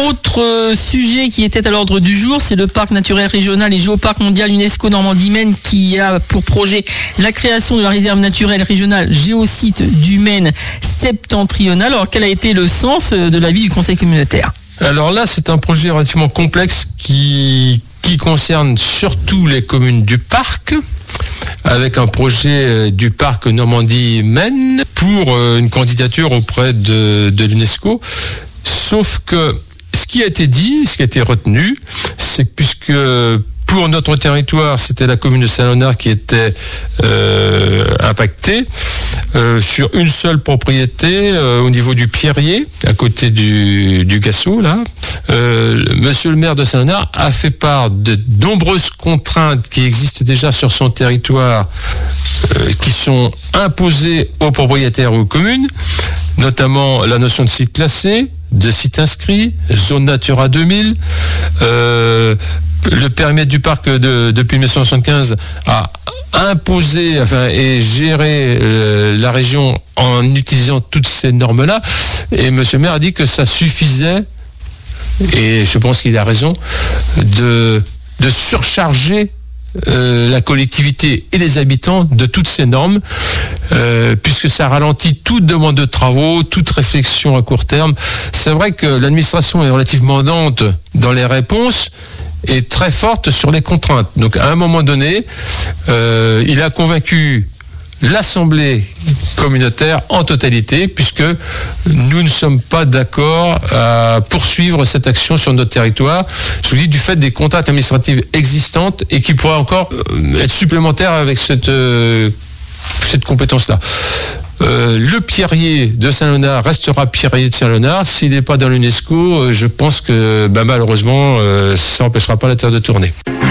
Autre sujet qui était à l'ordre du jour, c'est le parc naturel régional et géoparc mondial UNESCO Normandie-Maine qui a pour projet la création de la réserve naturelle régionale géosite du Maine septentrional. Alors, quel a été le sens de l'avis du conseil communautaire ? Alors là, c'est un projet relativement complexe qui concerne surtout les communes du parc, avec un projet du parc Normandie-Maine pour une candidature auprès de l'UNESCO. Sauf que ce qui a été retenu, c'est que puisque pour notre territoire, c'était la commune de Saint-Léonard qui était impactée, sur une seule propriété au niveau du Pierrier, à côté du Gassot, là. Monsieur le maire de Saint-Léonard a fait part de nombreuses contraintes qui existent déjà sur son territoire, qui sont imposées aux propriétaires ou aux communes, notamment la notion de site classé, de site inscrit, zone Natura 2000, le périmètre du parc depuis 1975 a imposé et géré la région en utilisant toutes ces normes-là. Et monsieur le maire a dit que ça suffisait, et je pense qu'il a raison, de surcharger la collectivité et les habitants de toutes ces normes, puisque ça ralentit toute demande de travaux, toute réflexion à court terme. C'est vrai que l'administration est relativement lente dans les réponses et très forte sur les contraintes. Donc à un moment donné, il a convaincu l'Assemblée communautaire en totalité, puisque nous ne sommes pas d'accord à poursuivre cette action sur notre territoire. Je vous dis, du fait des contraintes administratives existantes et qui pourraient encore être supplémentaires avec cette compétence-là. Le Pierrier de Saint-Léonard restera Pierrier de Saint-Léonard. S'il n'est pas dans l'UNESCO, je pense que malheureusement, ça n'empêchera pas la Terre de tourner.